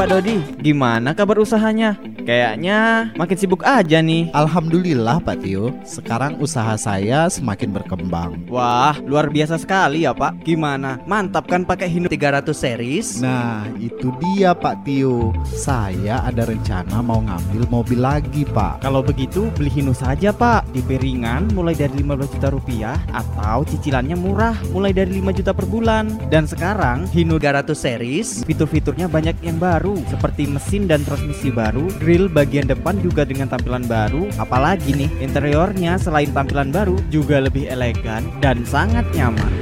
Pak Dodi, gimana kabar usahanya? Kayaknya makin sibuk aja nih. Alhamdulillah Pak Tio, sekarang usaha saya semakin berkembang. Wah, luar biasa sekali ya Pak. Gimana? Mantap kan pakai Hino 300 series? Nah, itu dia Pak Tio. Saya ada rencana mau ngambil mobil lagi Pak. Kalau begitu beli Hino saja Pak. DP ringan mulai dari 15 juta rupiah atau cicilannya murah mulai dari 5 juta per bulan. Dan sekarang Hino 300 series fitur-fiturnya banyak yang baru seperti mesin dan transmisi baru, grill bagian depan juga dengan tampilan baru. Apalagi nih, interiornya selain tampilan baru juga lebih elegan dan sangat nyaman.